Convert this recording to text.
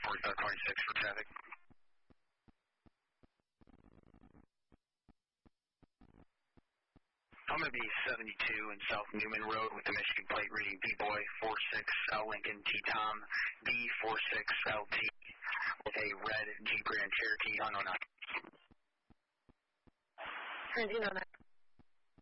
4526 for traffic. I'm going to be 72 in South Newman Road with the Michigan plate reading B-Boy 46L Lincoln T-Tom B46LT with a red Jeep Grand Cherokee unknown. Unknown.